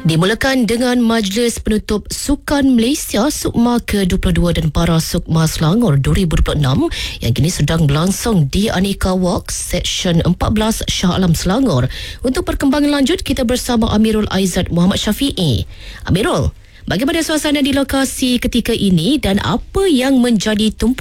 Dimulakan dengan Majlis Penutup Sukan Malaysia Sukma ke-22 dan Para Sukma Selangor 2026 yang kini sedang berlangsung di Aneka Walk, Seksyen 14 Shah Alam Selangor. Untuk perkembangan lanjut, kita bersama Amirul Aizat Muhammad Syafiee. Amirul, bagaimana suasana di lokasi ketika ini dan apa yang menjadi tumpuan